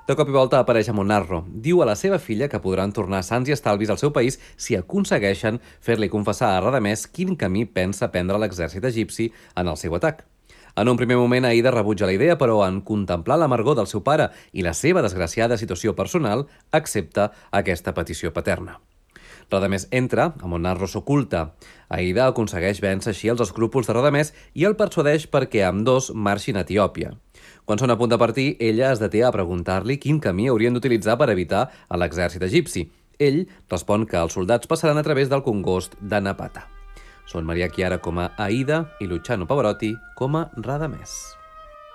De cop i volta apareix a Monarro. Diu a la seva filla que podran tornar sants i estalvis al seu país si aconsegueixen fer-li confessar a Radamès quin camí pensa prendre l'exèrcit egipci en el seu atac. En un primer moment, Aida rebutja la idea, però en contemplar l'amargor del seu pare i la seva desgraciada situació personal, accepta aquesta petició paterna. Radamès entra, Amonarro s'oculta. Aida aconsegueix vèncer així els escrúpols de Radamès i el persuadeix perquè ambdós marxin a Etiòpia. Quan són a punt de partir, ella es deté a preguntar-li quin camí haurien d'utilitzar per evitar a l'exèrcit egipci. Ell respon que els soldats passaran a través del congost de Napata. Són Maria Chiara com a Aida i Luciano Pavarotti com a Radamès.